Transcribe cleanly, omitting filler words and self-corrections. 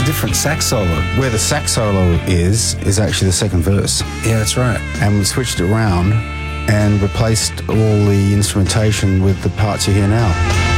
different sax solo. Where the sax solo is actually the second verse. Yeah, that's right. And we switched it around and replaced all the instrumentation with the parts you hear now.